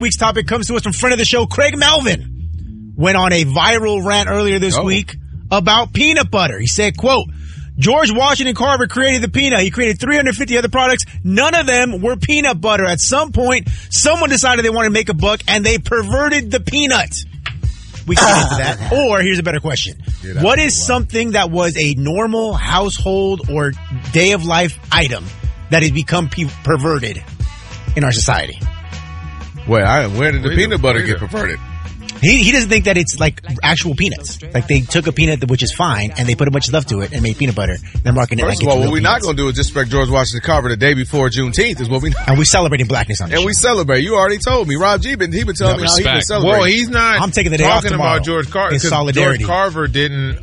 week's topic comes to us from friend of the show, Craig Melvin. Went on a viral rant earlier this week about peanut butter. He said, quote, George Washington Carver created the peanut. He created 350 other products. None of them were peanut butter. At some point, someone decided they wanted to make a buck, and they perverted the peanut. We can get into that. Or, here's a better question. What is something that was a normal household or day of life item that has become perverted in our society? Where did the peanut butter get perverted? He doesn't think that it's like actual peanuts. Like they took a peanut, which is fine, and they put a bunch of stuff to it and made peanut butter. And they're marketing it like it's real peanuts. What we're not going to do is disrespect George Washington Carver the day before Juneteenth is what we. And we're celebrating blackness on this show. We celebrate. You already told me. Rob G. He been telling me how he been celebrating. Well, he's not. I'm taking the day off tomorrow about George Carver. in solidarity. George Carver didn't.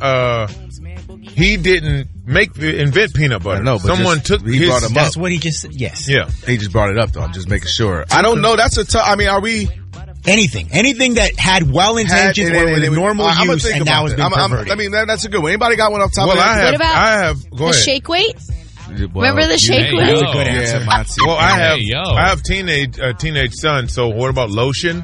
He didn't invent peanut butter. No, but someone took his. Brought him That's up. what he just said. Yes. Yeah. He just brought it up though. I'm just making sure. I don't know. That's a tough. I mean, are we? Anything that had well-intentions or was normal use and now has been perverted. I mean, that's a good one. Anybody got one off top of Well, their head? I have. Go ahead. The shake weight? Well, Remember the shake weight? That's a good answer, Monty. Well, I have teenage son. So what about lotion?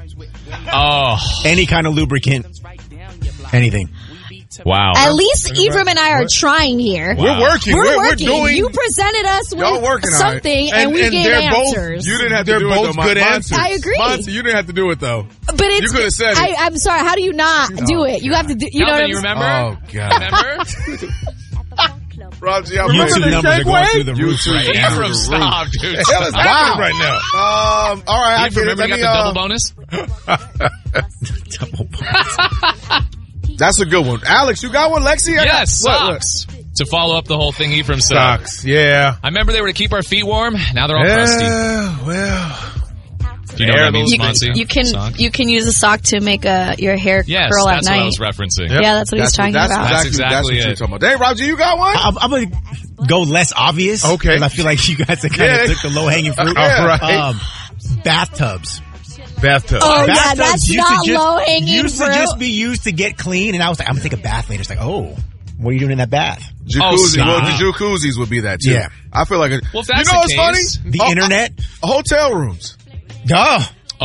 Any kind of lubricant, anything. Wow. At least Ephraim and I are trying here. Wow. We're working. We're doing. You presented us with something, and we gave answers. You didn't have to do it, though. They're both good answers. I agree. Monty, you didn't have to do it, though. But it's, you could have said it. I'm sorry. How do you not do it? You have to do. You know what I'm you remember? Oh, God. Remember? Rob G, I'm YouTube numbers are going through the roof right now. Ephraim, stop, dude. The hell is happening right now? All right, I get it. Remember you got the double bonus? That's a good one. Alex, you got one? Lexi? Yes, socks. To follow up the whole thing Ephraim said. Socks, yeah. I remember they were to keep our feet warm. Now they're all crusty. Well. Do you know what that means, Monty? You can use a sock to make your hair curl at night. Yes, that's what I was referencing. Yep. Yeah, that's what he's talking about. That's exactly what you're talking about. Hey, Roger, you got one? I'm going to go less obvious. Okay. Because I feel like you guys have kind of took the low-hanging fruit. All right. Bathtubs. Bathtub. Oh, yeah, that's not low-hanging fruit. Used to just be used to get clean, and I was like, I'm going to take a bath later. It's like, oh, what are you doing in that bath? Jacuzzi. Well, the jacuzzis would be that, too. Yeah. I feel like well, if that's what's funny? The internet? Hotel rooms. Duh.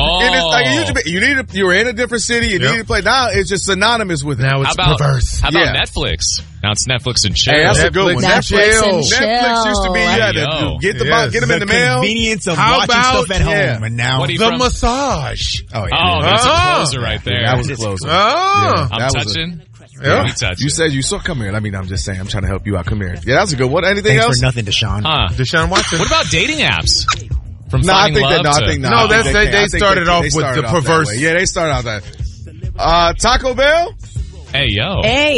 You were in a different city. You needed to play. Now it's just synonymous with it. Now it's reverse. How about Netflix? Now it's Netflix and chill. Hey, that's a good one. Netflix and chill. Netflix used to be get them in the mail. Convenience of watching stuff at home, and now the massage. Oh, yeah. Oh, that's a closer right there. That was a closer. I'm touching. You said you saw. Come here. I mean, I'm just saying. I'm trying to help you out. Come here. Yeah, that's a good one. Anything else? Thanks for nothing, Deshaun. Deshaun Watson. What about dating apps? They started off with the perverse. Yeah, they started out that. Taco Bell? Hey, yo. Hey.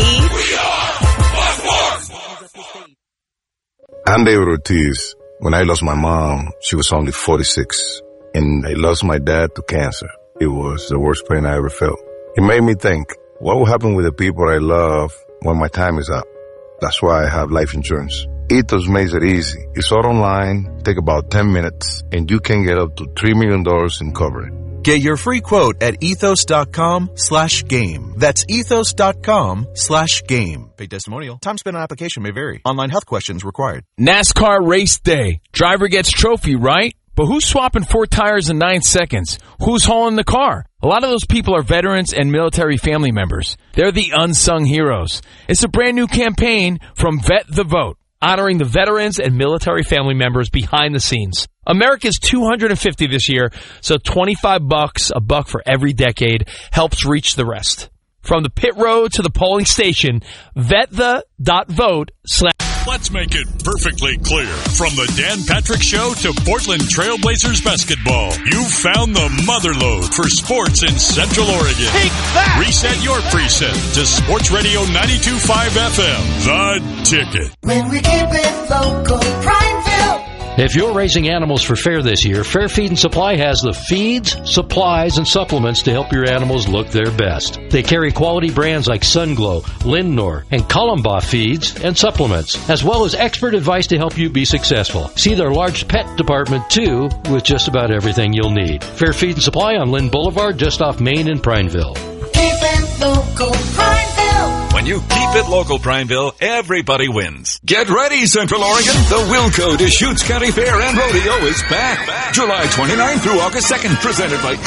I'm David Ortiz. When I lost my mom, she was only 46. And I lost my dad to cancer. It was the worst pain I ever felt. It made me think, what will happen with the people I love when my time is up? That's why I have life insurance. Ethos makes it easy. It's all online, take about 10 minutes, and you can get up to $3 million in coverage. Get your free quote at ethos.com/game. That's ethos.com/game. Paid testimonial. Time spent on application may vary. Online health questions required. NASCAR race day. Driver gets trophy, right? But who's swapping 4 tires in 9 seconds? Who's hauling the car? A lot of those people are veterans and military family members. They're the unsung heroes. It's a brand new campaign from Vet the Vote, honoring the veterans and military family members behind the scenes. America's 250 this year, so $25, a buck for every decade, helps reach the rest. From the pit road to the polling station, vetthe.vote/ Let's make it perfectly clear. From the Dan Patrick Show to Portland Trailblazers basketball, you've found the motherlode for sports in Central Oregon. Take that! Reset your preset to Sports Radio 92.5 FM. The Ticket. When we keep it local, Prineville. If you're raising animals for fair this year, Fair Feed and Supply has the feeds, supplies, and supplements to help your animals look their best. They carry quality brands like Sunglow, Lindnor, and Columbaugh feeds and supplements, as well as expert advice to help you be successful. See their large pet department, too, with just about everything you'll need. Fair Feed and Supply on Lynn Boulevard, just off Main in Prineville. Keep it local, Prineville. When you keep it local, Prineville, everybody wins. Get ready, Central Oregon. The Wilco Deschutes County Fair and Rodeo is back. July 29th through August 2nd, presented by Indian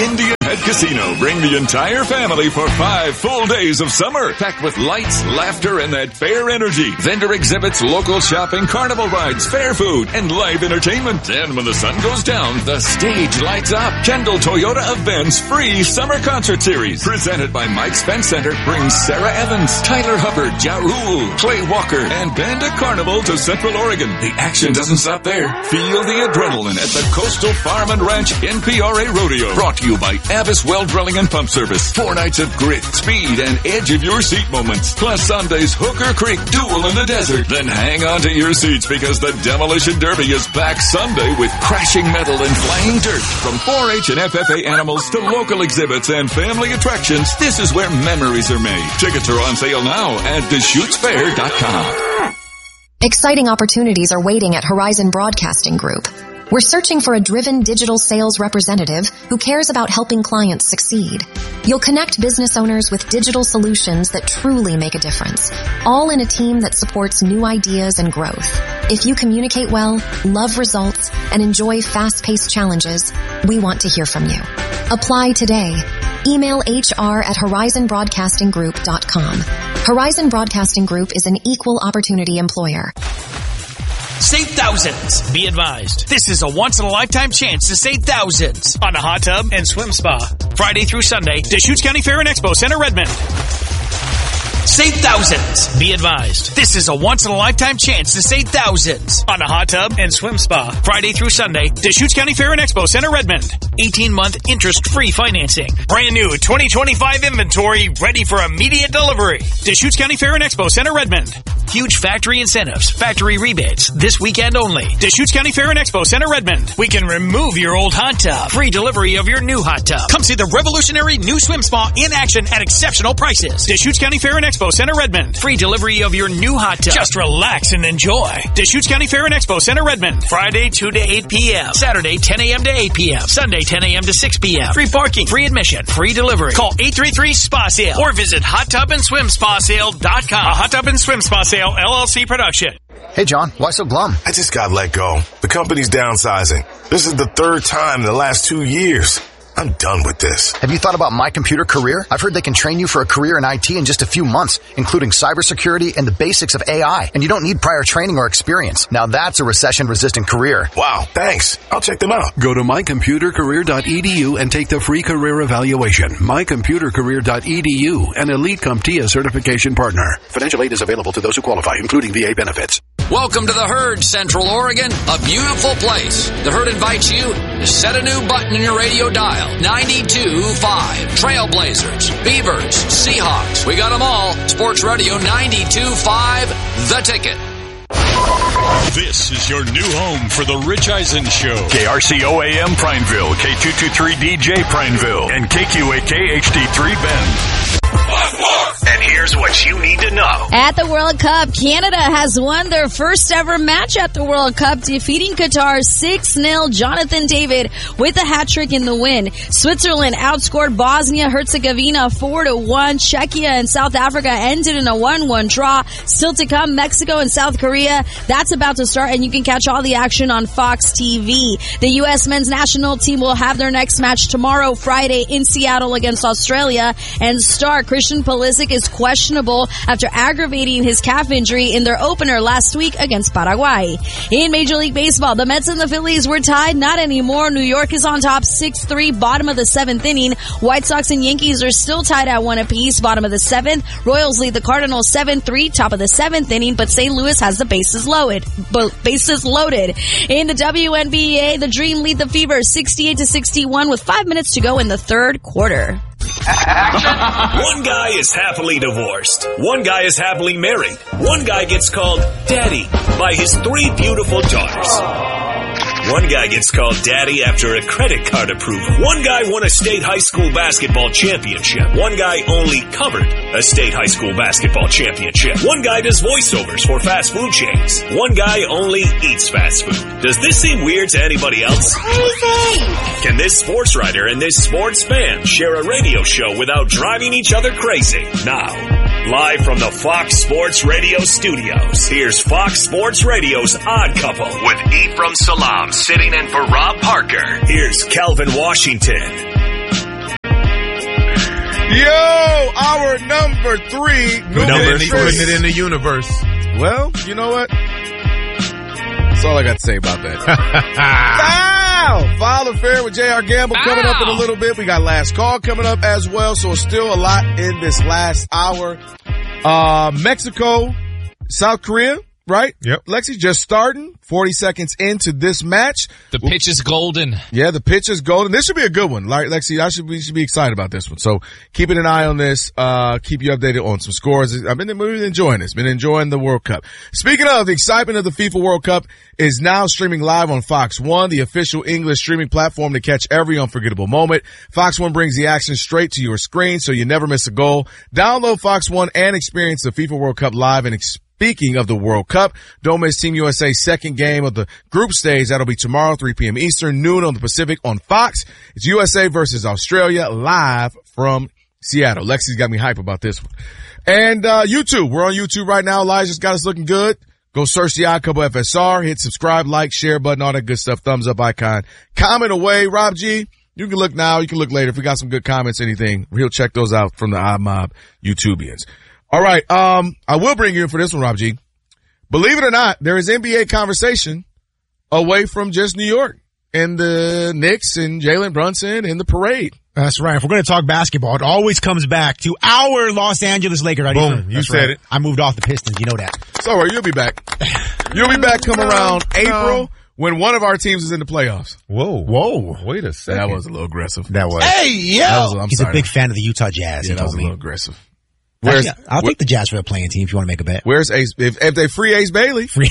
Pet Casino. Bring the entire family for 5 full days of summer, packed with lights, laughter, and that fair energy. Vendor exhibits, local shopping, carnival rides, fair food, and live entertainment. And when the sun goes down, the stage lights up. Kendall Toyota of Ben's free summer concert series, presented by Mike Spence Center, brings Sarah Evans, Tyler Hubbard, Ja Rule, Clay Walker, and Banda Carnival to Central Oregon. The action doesn't stop there. Feel the adrenaline at the Coastal Farm and Ranch NPRA Rodeo. Brought to you by Avis Well Drilling and Pump Service. 4 nights of grit, speed, and edge of your seat moments. Plus Sunday's Hooker Creek Duel in the Desert. Then hang on to your seats because the Demolition Derby is back Sunday with crashing metal and flying dirt. From 4-H and FFA animals to local exhibits and family attractions, this is where memories are made. Tickets are on sale now at DeschutesFair.com. Exciting opportunities are waiting at Horizon Broadcasting Group. We're searching for a driven digital sales representative who cares about helping clients succeed. You'll connect business owners with digital solutions that truly make a difference, all in a team that supports new ideas and growth. If you communicate well, love results, and enjoy fast-paced challenges, we want to hear from you. Apply today. Email HR@horizonbroadcastinggroup.com. Horizon Broadcasting Group is an equal opportunity employer. Save thousands. Be advised. This is a once-in-a-lifetime chance to save thousands on a hot tub and swim spa. Friday through Sunday, Deschutes County Fair and Expo Center, Redmond. Save thousands. Be advised. This is a once-in-a-lifetime chance to save thousands on a hot tub and swim spa. Friday through Sunday, Deschutes County Fair and Expo Center, Redmond. 18-month interest-free financing. Brand new 2025 inventory ready for immediate delivery. Deschutes County Fair and Expo Center, Redmond. Huge factory incentives, factory rebates, this weekend only. Deschutes County Fair and Expo Center, Redmond. We can remove your old hot tub. Free delivery of your new hot tub. Come see the revolutionary new swim spa in action at exceptional prices. Deschutes County Fair and Expo Center, Redmond. Free delivery of your new hot tub. Just relax and enjoy. Deschutes County Fair and Expo Center, Redmond. Friday 2 to 8 p.m. Saturday 10 a.m. to 8 p.m. Sunday 10 a.m. to 6 p.m. Free parking, free admission, free delivery. Call 833-SPA-SALE or visit HotTubAndSwimSpaSale.com. A Hot Tub and Swim Spa Sale LLC production. Hey, John, why so glum? I just got let go. The company's downsizing. This is the 3rd time in the last 2 years. I'm done with this. Have you thought about My Computer Career? I've heard they can train you for a career in IT in just a few months, including cybersecurity and the basics of AI. And you don't need prior training or experience. Now that's a recession-resistant career. Wow, thanks. I'll check them out. Go to mycomputercareer.edu and take the free career evaluation. mycomputercareer.edu, an Elite CompTIA certification partner. Financial aid is available to those who qualify, including VA benefits. Welcome to the Herd, Central Oregon, a beautiful place. The Herd invites you to set a new button in your radio dial. 92.5. Trailblazers, Beavers, Seahawks. We got them all. Sports Radio 92.5. The Ticket. This is your new home for the Rich Eisen Show. KRCO-AM Prineville, K223DJ Prineville, and KQAK HD3 Bend. And here's what you need to know. At the World Cup, Canada has won their first ever match at the World Cup, defeating Qatar 6-0. Jonathan David with a hat trick in the win. Switzerland outscored Bosnia-Herzegovina 4-1. Czechia and South Africa ended in a 1-1 draw. Still to come, Mexico and South Korea. That's about to start, and you can catch all the action on Fox TV. The U.S. men's national team will have their next match tomorrow, Friday, in Seattle against Australia. And star Christian Pulisic is questionable after aggravating his calf injury in their opener last week against Paraguay. In Major League Baseball, the Mets and the Phillies were tied. Not anymore. New York is on top 6-3, bottom of the 7th inning. White Sox and Yankees are still tied at 1 apiece, bottom of the 7th. Royals lead the Cardinals 7-3, top of the 7th inning, but St. Louis has the bases loaded. In the WNBA, the Dream lead the Fever 68-61 with 5 minutes to go in the 3rd quarter. One guy is happily divorced. One guy is happily married. One guy gets called Daddy by his 3 beautiful daughters. One guy gets called Daddy after a credit card approval. One guy won a state high school basketball championship. One guy only covered a state high school basketball championship. One guy does voiceovers for fast food chains. One guy only eats fast food. Does this seem weird to anybody else? Crazy! Can this sports writer and this sports fan share a radio show without driving each other crazy? Now, live from the Fox Sports Radio studios, here's Fox Sports Radio's Odd Couple with Ephraim Salam sitting in for Rob Parker. Here's Calvin Washington. Our number 3. Putting it in the universe. Well, you know what? That's all I got to say about that. Foul affair with J.R. Gamble coming up in a little bit. We got last call coming up as well. So it's still a lot in this last hour. Mexico, South Korea, right? Yep. Lexi just starting 40 seconds into this match. The pitch is golden. Yeah, the pitch is golden. This should be a good one. Like Lexi, we should be excited about this one. So keeping an eye on this, keep you updated on some scores. I've been enjoying this. Been enjoying the World Cup. Speaking of, the excitement of the FIFA World Cup is now streaming live on Fox One, the official English streaming platform to catch every unforgettable moment. Fox One brings the action straight to your screen so you never miss a goal. Download Fox One and experience the FIFA World Cup live. And speaking of the World Cup, don't miss Team USA's second game of the group stage. That'll be tomorrow, 3 p.m. Eastern, noon on the Pacific on Fox. It's USA versus Australia live from Seattle. Lexi's got me hype about this one. And YouTube. We're on YouTube right now. Elijah's got us looking good. Go search the Odd Couple FSR. Hit subscribe, like, share button, all that good stuff. Thumbs up icon. Comment away. Rob G, you can look now. You can look later. If we got some good comments, anything, he'll check those out from the Odd Mob YouTubians. All right. I will bring you in for this one, Rob G. Believe it or not, there is NBA conversation away from just New York and the Knicks and Jalen Brunson and the parade. That's right. If we're going to talk basketball, it always comes back to our Los Angeles Lakers. Boom. You said it. I moved off the Pistons. You know that. It's all right. You'll be back. You'll be back come around April when one of our teams is in the playoffs. Whoa. Wait a second. That was a little aggressive. That was. Hey, yeah. He's a big fan of the Utah Jazz. Yeah, he that was told a me. little aggressive. Actually, I'll take the Jazz for a playing team if you want to make a bet. Where's Ace? If they free Ace Bailey. Free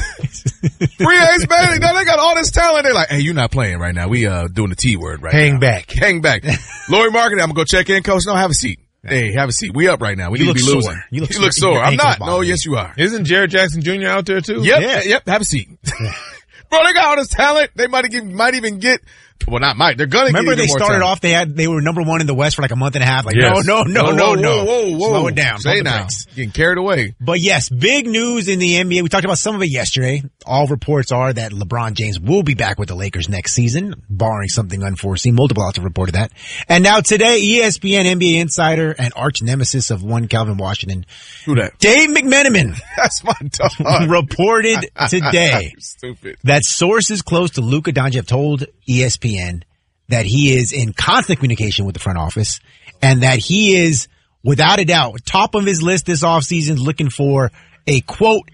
Ace Bailey. No, they got all this talent. They're like, hey, you're not playing right now. We doing the T word right Hang now. back. Hang back. Lori Marketing, I'm going to go check in. Coach, no, have a seat. Hey, have a seat. We up right now. We need to be losing. Sore. You look sore. I'm not. No, yes, you are. Isn't Jared Jackson Jr. out there too? Yep. Yep. Have a seat. Bro, they got all this talent. They might even get. Well, not might. They're gonna. Remember, get they started talent. off. They were number one in the West for like a month and a half. Like, yes. no. Whoa. Slow it down. Say now. Getting carried away. But yes, big news in the NBA. We talked about some of it yesterday. All reports are that LeBron James will be back with the Lakers next season, barring something unforeseen. Multiple outlets have reported that. And now today, ESPN NBA insider and arch nemesis of one Calvin Washington, who that? Dave McMenamin. That's my dog. Reported today Stupid. that sources close to Luka Doncic have told ESPN that he is in constant communication with the front office and that he is, without a doubt, top of his list this offseason looking for a, quote,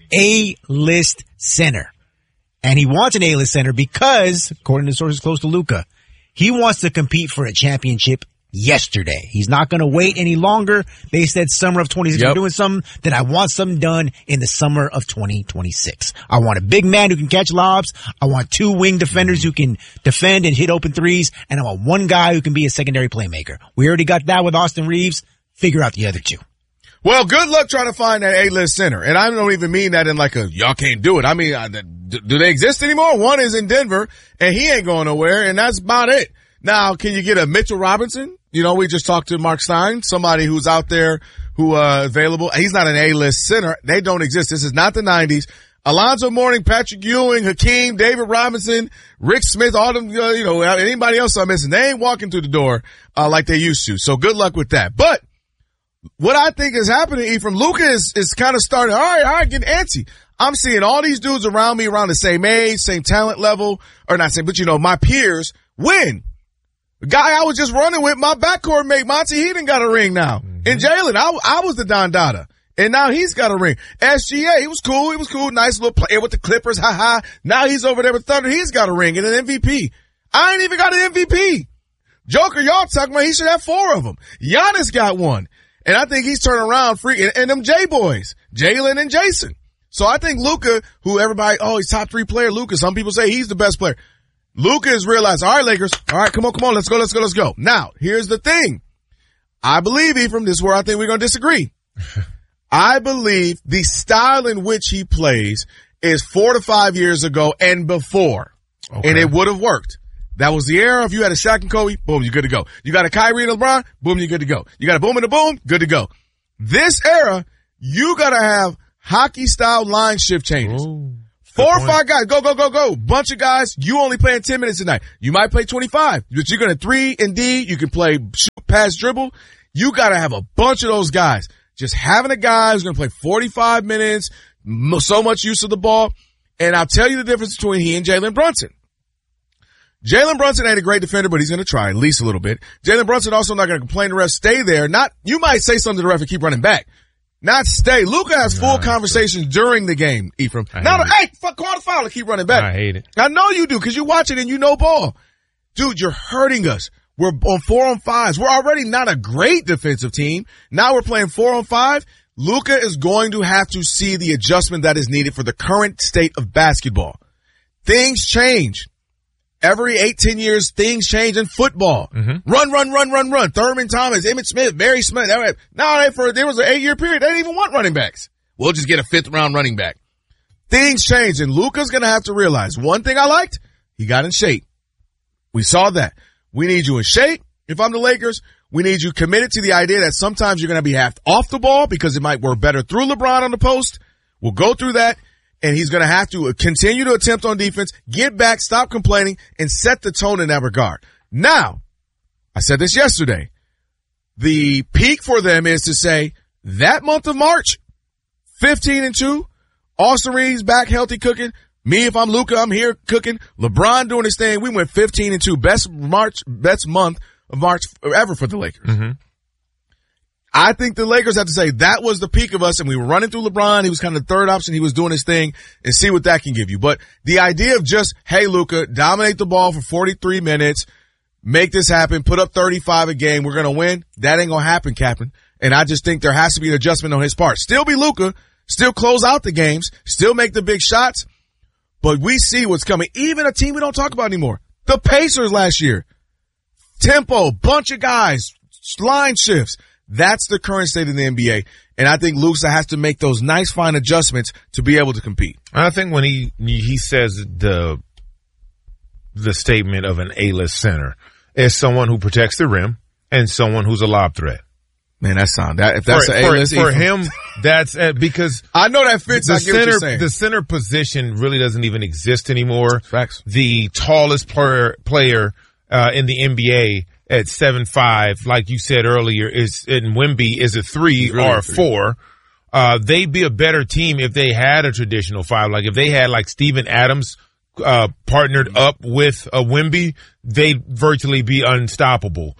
A-list center. And he wants an A-list center because, according to sources close to Luka, he wants to compete for a championship yesterday. He's not going to wait any longer. They said summer of 26. We're doing something. Then I want something done in the summer of 2026. I want a big man who can catch lobs. I want 2 wing defenders who can defend and hit open threes. And I want one guy who can be a secondary playmaker. We already got that with Austin Reeves. Figure out the other 2. Well, good luck trying to find that A-list center. And I don't even mean that in like y'all can't do it. I mean, do they exist anymore? One is in Denver and he ain't going nowhere and that's about it. Now, can you get a Mitchell Robinson? You know, we just talked to Mark Stein, somebody who's out there who, available. He's not an A-list center. They don't exist. This is not the 90s. Alonzo Mourning, Patrick Ewing, Hakeem, David Robinson, Rick Smith, all them, anybody else I'm missing. They ain't walking through the door, like they used to. So good luck with that. But what I think is happening, Ephraim, Luka is kind of starting, all right, getting antsy. I'm seeing all these dudes around me around the same age, same talent level, or not same, but my peers win. The guy I was just running with, my backcourt mate, Monty, he done got a ring now. Mm-hmm. And Jalen, I was the Don Dada. And now he's got a ring. SGA, he was cool. Nice little player with the Clippers. Ha. Now he's over there with Thunder. He's got a ring and an MVP. I ain't even got an MVP. Joker, y'all talking about he should have 4 of them. Giannis got one. And I think he's turning around freaking, and them J-boys, Jalen and Jason. So I think Luka, who everybody, he's top 3 player, Luka. Some people say he's the best player. Luka has realized, all right, Lakers. All right, come on. Let's go. Now, here's the thing. I believe, Ephraim, this is where I think we're going to disagree. I believe the style in which he plays is 4 to 5 years ago and before. Okay. And it would have worked. That was the era. If you had a Shaq and Kobe, boom, you're good to go. You got a Kyrie and LeBron, boom, you're good to go. You got a boom and a boom, good to go. This era, you got to have hockey-style line shift changes. Ooh. 4 or 5 guys, go. Bunch of guys, you only playing 10 minutes a night. You might play 25, but you're going to 3 and D. You can play shoot, pass, dribble. You got to have a bunch of those guys. Just having a guy who's going to play 45 minutes, so much use of the ball. And I'll tell you the difference between he and Jalen Brunson. Jalen Brunson ain't a great defender, but he's going to try at least a little bit. Jalen Brunson also not going to complain the ref. Stay there. You might say something to the ref and keep running back. Not stay. Luka has full conversations during the game, Ephraim. Call the foul and keep running back. I hate it. I know you do because you watch it and you know ball. Dude, you're hurting us. We're on 4-on-5s. We're already not a great defensive team. Now we're playing 4-on-5. Luka is going to have to see the adjustment that is needed for the current state of basketball. Things change. Every 8-10 years, things change in football. Mm-hmm. Run. Thurman Thomas, Emmitt Smith, Barry Smith. There was an 8-year period. They didn't even want running backs. We'll just get a 5th-round running back. Things change, and Luka's going to have to realize one thing I liked, he got in shape. We saw that. We need you in shape. If I'm the Lakers, we need you committed to the idea that sometimes you're going to be half off the ball because it might work better through LeBron on the post. We'll go through that. And he's going to have to continue to attempt on defense, get back, stop complaining, and set the tone in that regard. Now, I said this yesterday. The peak for them is to say that month of March, 15-2, Austin Reeves back healthy cooking. Me, if I'm Luka, I'm here cooking. LeBron doing his thing. We went 15-2, best month of March ever for the Lakers. Mm-hmm. I think the Lakers have to say that was the peak of us and we were running through LeBron. He was kind of the third option. He was doing his thing and see what that can give you. But the idea of just, hey, Luka, dominate the ball for 43 minutes, make this happen, put up 35 a game, we're going to win. That ain't going to happen, Captain. And I just think there has to be an adjustment on his part. Still be Luka, still close out the games, still make the big shots. But we see what's coming. Even a team we don't talk about anymore. The Pacers last year. Tempo, bunch of guys, line shifts. That's the current state of the NBA. And I think Luka has to make those nice, fine adjustments to be able to compete. I think when he says the statement of an A-list center is someone who protects the rim and someone who's a lob threat. Man, if that's an A-list for him, that's because I know that fits. I get what you're saying. The center position really doesn't even exist anymore. Facts. The tallest player in the NBA at 7'5", like you said earlier, is in Wemby is a 3 or a 4. They'd be a better team if they had a traditional 5. Like if they had like Steven Adams partnered up with a Wemby, they'd virtually be unstoppable.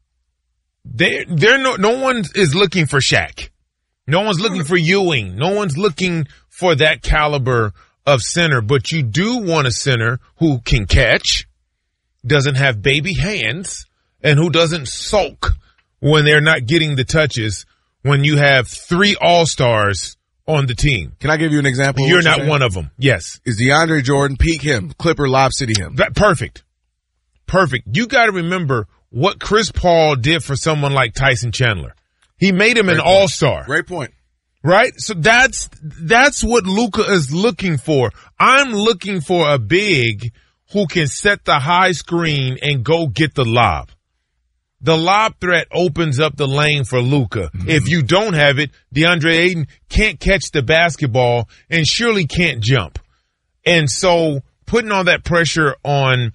No one is looking for Shaq. No one's looking for Ewing. No one's looking for that caliber of center, but you do want a center who can catch, doesn't have baby hands, and who doesn't sulk when they're not getting the touches when you have 3 all-stars on the team. Can I give you an example? You're not one of them. Yes. Is DeAndre Jordan peak him, Clipper Lob City him? Perfect. You got to remember what Chris Paul did for someone like Tyson Chandler. He made him an all-star. Great point. Right? So that's what Luka is looking for. I'm looking for a big who can set the high screen and go get the lob. The lob threat opens up the lane for Luka. Mm-hmm. If you don't have it, DeAndre Ayton can't catch the basketball and surely can't jump. And so putting all that pressure on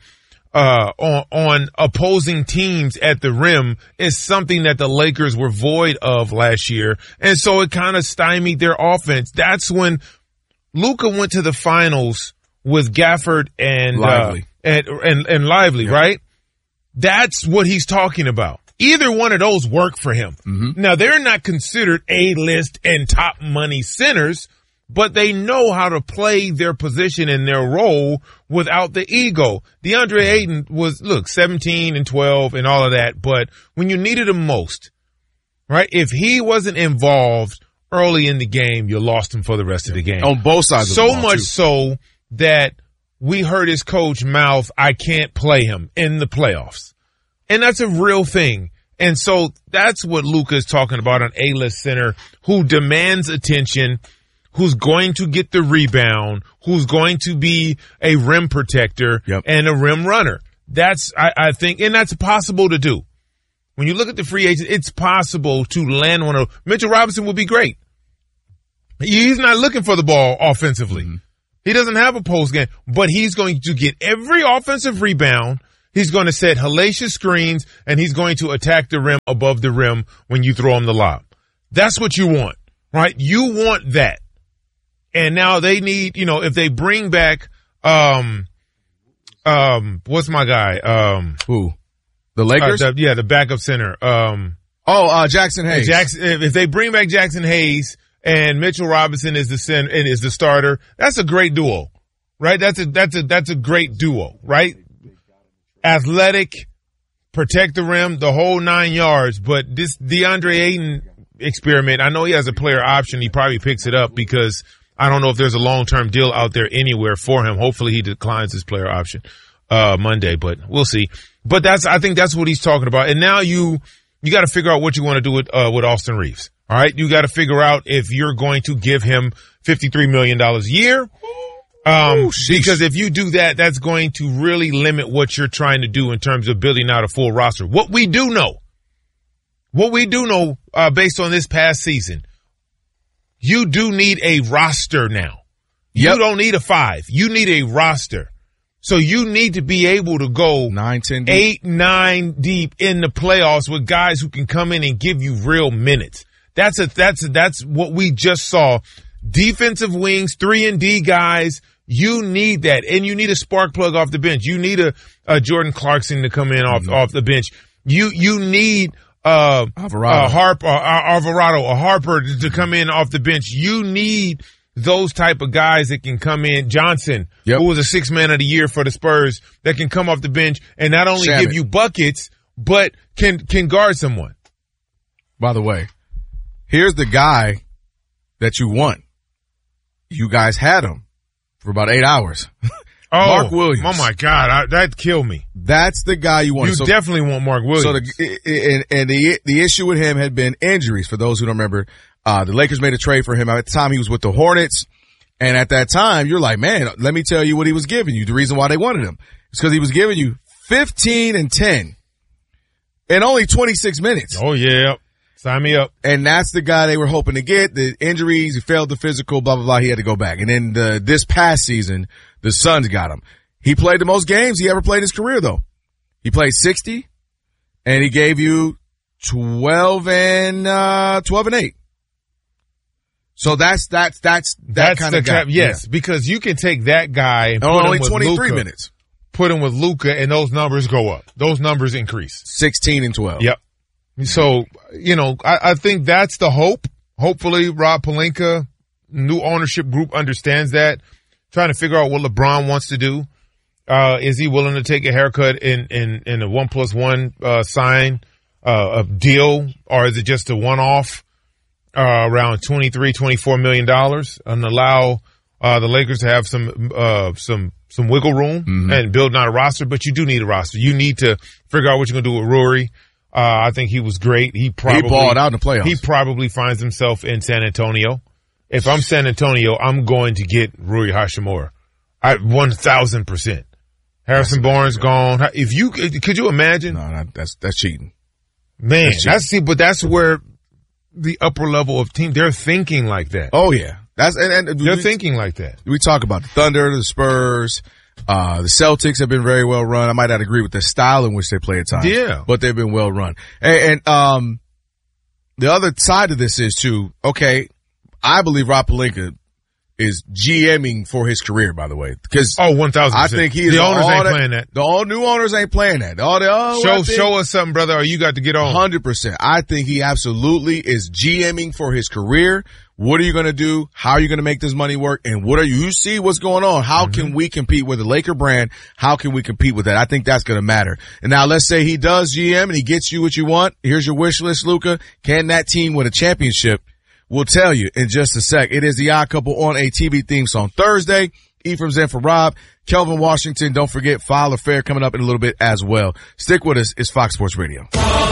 opposing teams at the rim is something that the Lakers were void of last year. And so it kind of stymied their offense. That's when Luka went to the finals with Gafford and Lively. And Lively, yeah. Right? That's what he's talking about. Either one of those work for him. Mm-hmm. Now, they're not considered A-list and top money centers, but they know how to play their position and their role without the ego. DeAndre Ayton was, 17 and 12 and all of that, but when you needed him most, right? If he wasn't involved early in the game, you lost him for the rest of the game. On both sides of the ball. So much so that we heard his coach mouth, I can't play him in the playoffs. And that's a real thing. And so that's what Luka is talking about, an A-list center who demands attention, who's going to get the rebound, who's going to be a rim protector and a rim runner. That's, I think, and that's possible to do. When you look at the free agents, it's possible to land one of Mitchell Robinson will be great. He's not looking for the ball offensively. Mm-hmm. He doesn't have a post game, but he's going to get every offensive rebound. He's going to set hellacious screens, and he's going to attack the rim above the rim when you throw him the lob. That's what you want, right? You want that. And now they need, if they bring back, what's my guy? Who? The Lakers? The backup center. Jackson Hayes. If they bring back Jackson Hayes and Mitchell Robinson is the center and is the starter, that's a great duo, right? That's a great duo, right? Athletic, protect the rim, the whole 9 yards. But this DeAndre Ayton experiment, I know he has a player option. He probably picks it up because I don't know if there's a long-term deal out there anywhere for him. Hopefully he declines his player option Monday, but we'll see. But I think that's what he's talking about. And now you got to figure out what you want to do with Austin Reeves. All right, you got to figure out if you're going to give him $53 million a year. Because if you do that, that's going to really limit what you're trying to do in terms of building out a full roster. What we do know, based on this past season, you do need a roster now. Yep. You don't need a 5. You need a roster. So you need to be able to go 9, 10 deep. 8, 9 deep in the playoffs with guys who can come in and give you real minutes. That's what we just saw. Defensive wings, 3-and-D guys. You need that. And you need a spark plug off the bench. You need a Jordan Clarkson to come in off the bench. You need Harper to come in off the bench. You need those type of guys that can come in. Johnson, who was a 6th man of the year for the Spurs, that can come off the bench and not only give you buckets, but can guard someone. By the way, here's the guy that you want. You guys had him for about 8 hours. Mark Williams. Oh my God, that killed me. That's the guy you want. You definitely want Mark Williams. So the issue with him had been injuries. For those who don't remember, the Lakers made a trade for him. At the time, he was with the Hornets. And at that time, you're like, man, let me tell you what he was giving you. The reason why they wanted him is because he was giving you 15 and 10 in only 26 minutes. Oh, yeah. Sign me up. And that's the guy they were hoping to get. The injuries, he failed the physical, blah, blah, blah. He had to go back. And then this past season, the Suns got him. He played the most games he ever played in his career, though. He played 60, and he gave you 12 and 8. So that's that kind of guy. Yes, because you can take that guy and put only him with 23 Luka, minutes. Put him with Luka, and those numbers go up. Those numbers increase. 16 and 12. Yep. So, I think that's the hope. Hopefully, Rob Pelinka, new ownership group, understands that. Trying to figure out what LeBron wants to do. Is he willing to take a haircut in a 1+1 sign deal, or is it just a one-off around $23-24 million and allow the Lakers to have some wiggle room and build out a roster? But you do need a roster. You need to figure out what you're going to do with Rory. I think he was great. He balled out in the playoffs. He probably finds himself in San Antonio. If I'm San Antonio, I'm going to get Rui Hachimura. 1,000%. Harrison Barnes gone. Could you imagine? No, that's cheating. Man, that's where the upper level of team, they're thinking like that. Oh yeah. They're thinking like that. We talk about the Thunder, the Spurs, the Celtics have been very well run. I might not agree with the style in which they play at times. Yeah. But they've been well run. And the other side of this is too, okay, I believe Rob Pelinka is GMing for his career, by the way. Because 1,000%. I think he is. The owners ain't playing that. The new owners ain't playing that. Show us something, brother, or you got to get on. 100%. I think he absolutely is GMing for his career. What are you going to do? How are you going to make this money work? And you see what's going on? How can we compete with the Laker brand? How can we compete with that? I think that's going to matter. And now let's say he does GM and he gets you what you want. Here's your wish list, Luka. Can that team win a championship? We'll tell you in just a sec. It is the Odd Couple on a TV theme song Thursday. Ephraim's in for Rob. Kelvin Washington, don't forget, File Affair coming up in a little bit as well. Stick with us. It's Fox Sports Radio. Di Maria's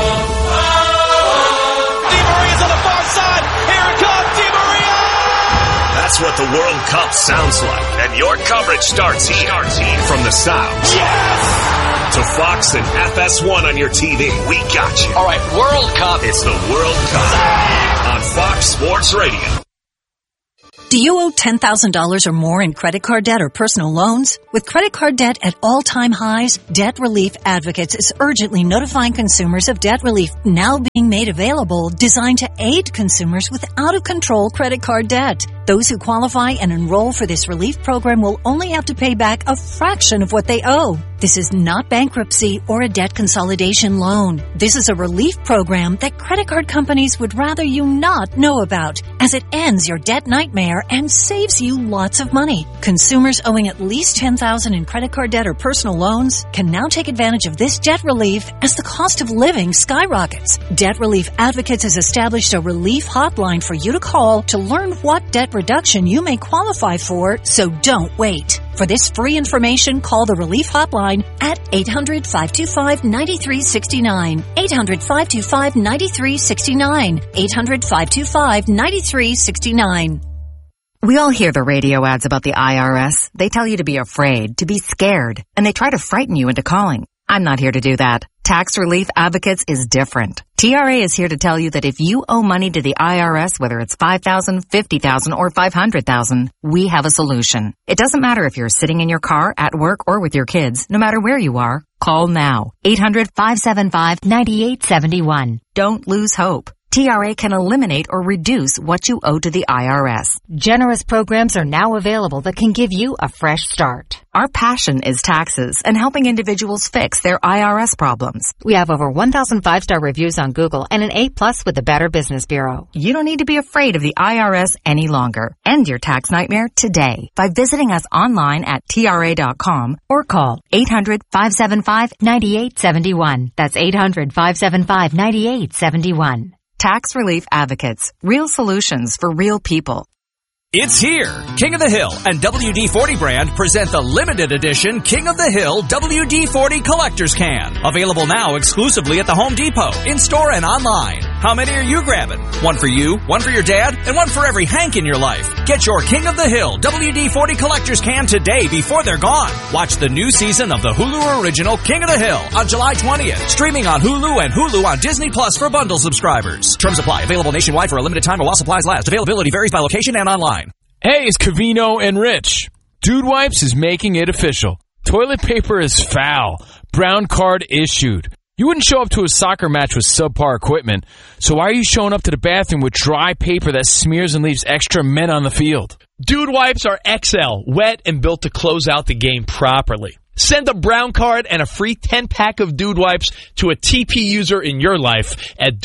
on the far side. Here it comes, Di Maria! That's what the World Cup sounds like. And your coverage starts here. From the South. Yes! To Fox and FS1 on your TV. We got you. All right, World Cup. It's the World Cup on Fox Sports Radio. Do you owe $10,000 or more in credit card debt or personal loans? With credit card debt at all-time highs, Debt Relief Advocates is urgently notifying consumers of debt relief now being made available, designed to aid consumers with out-of-control credit card debt. Those who qualify and enroll for this relief program will only have to pay back a fraction of what they owe. This is not bankruptcy or a debt consolidation loan. This is a relief program that credit card companies would rather you not know about, as it ends your debt nightmare and saves you lots of money. Consumers owing at least $10,000 in credit card debt or personal loans can now take advantage of this debt relief as the cost of living skyrockets. Debt Relief Advocates has established a relief hotline for you to call to learn what debt reduction you may qualify for, so don't wait. For this free information, call the Relief Hotline at 800-525-9369. 800-525-9369. 800-525-9369. We all hear the radio ads about the IRS. They tell you to be afraid, to be scared, and they try to frighten you into calling. I'm not here to do that. Tax Relief Advocates is different. TRA is here to tell you that if you owe money to the IRS, whether it's $5,000, $50,000, or $500,000, we have a solution. It doesn't matter if you're sitting in your car, at work, or with your kids. No matter where you are, call now. 800-575-9871. Don't lose hope. TRA can eliminate or reduce what you owe to the IRS. Generous programs are now available that can give you a fresh start. Our passion is taxes and helping individuals fix their IRS problems. We have over 1,000 5-star reviews on Google and an A+ with the Better Business Bureau. You don't need to be afraid of the IRS any longer. End your tax nightmare today by visiting us online at TRA.com or call 800-575-9871. That's 800-575-9871. Tax Relief Advocates. Real solutions for real people. It's here. King of the Hill and WD-40 brand present the limited edition King of the Hill WD-40 Collector's Can. Available now exclusively at the Home Depot, in-store and online. How many are you grabbing? One for you, one for your dad, and one for every Hank in your life. Get your King of the Hill WD-40 Collector's Can today before they're gone. Watch the new season of the Hulu original King of the Hill on July 20th. Streaming on Hulu and Hulu on Disney Plus for bundle subscribers. Terms apply. Available nationwide for a limited time while supplies last. Availability varies by location and online. Hey, it's Covino and Rich. Dude Wipes is making it official. Toilet paper is foul. Brown card issued. You wouldn't show up to a soccer match with subpar equipment, so why are you showing up to the bathroom with dry paper that smears and leaves extra men on the field? Dude Wipes are XL, wet and built to close out the game properly. Send a brown card and a free 10-pack of Dude Wipes to a TP user in your life at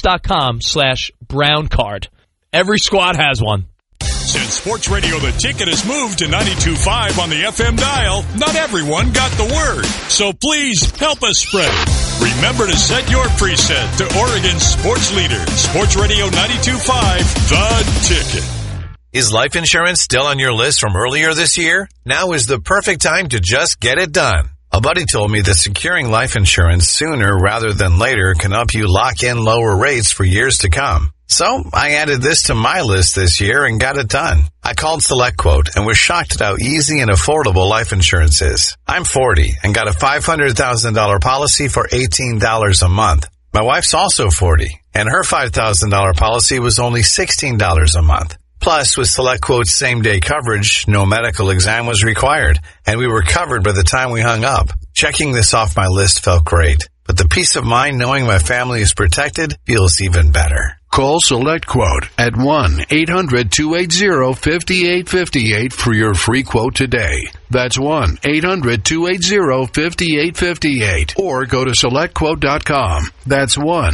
dudewipes.com/brown card. Every squad has one. Since Sports Radio The Ticket has moved to 92.5 on the FM dial, not everyone got the word. So please help us spread it. Remember to set your preset to Oregon's sports leader, Sports Radio 92.5, The Ticket. Is life insurance still on your list from earlier this year? Now is the perfect time to just get it done. A buddy told me that securing life insurance sooner rather than later can help you lock in lower rates for years to come. So I added this to my list this year and got it done. I called SelectQuote and was shocked at how easy and affordable life insurance is. I'm 40 and got a $500,000 policy for $18 a month. My wife's also 40 and her $5,000 policy was only $16 a month. Plus, with SelectQuote's same-day coverage, no medical exam was required, and we were covered by the time we hung up. Checking this off my list felt great, but the peace of mind knowing my family is protected feels even better. Call SelectQuote at 1-800-280-5858 for your free quote today. That's 1-800-280-5858. Or go to SelectQuote.com. That's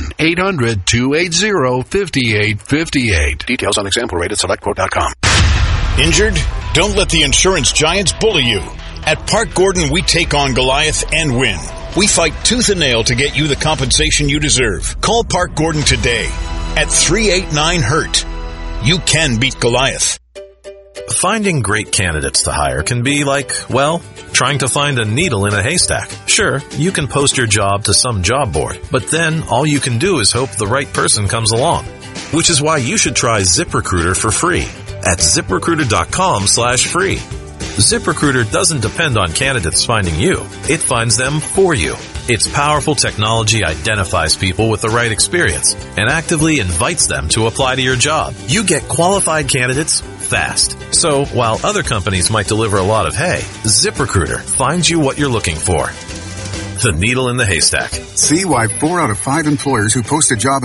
1-800-280-5858. Details on example rate at SelectQuote.com. Injured? Don't let the insurance giants bully you. At Park Gordon, we take on Goliath and win. We fight tooth and nail to get you the compensation you deserve. Call Park Gordon today at 389-HURT. You can beat Goliath. Finding great candidates to hire can be like, well, trying to find a needle in a haystack. Sure, you can post your job to some job board, but then all you can do is hope the right person comes along. Which is why you should try ZipRecruiter for free at ZipRecruiter.com/free. ZipRecruiter doesn't depend on candidates finding you. It finds them for you. Its powerful technology identifies people with the right experience and actively invites them to apply to your job. You get qualified candidates fast. So while other companies might deliver a lot of hay, ZipRecruiter finds you what you're looking for. The needle in the haystack. See why 4 out of 5 employers who post a job